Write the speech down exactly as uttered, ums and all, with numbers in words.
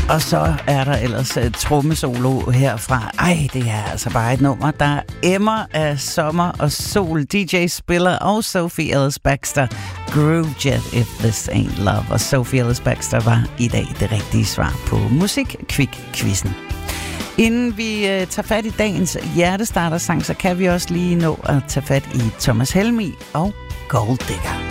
Og så er der ellers uh, trommesolo herfra. Ej, det er altså bare et nummer, der emmer af sommer og sol. D J Spiller og Sophie Ellis Bextor. Groove Jet, If This Ain't Love. Og Sophie Ellis Bextor var i dag det rigtige svar på Musik-Kvik-quizzen. Inden vi uh, tager fat i dagens hjertestarter-sang, så kan vi også lige nå at tage fat i Thomas Helmig og Gold Digger.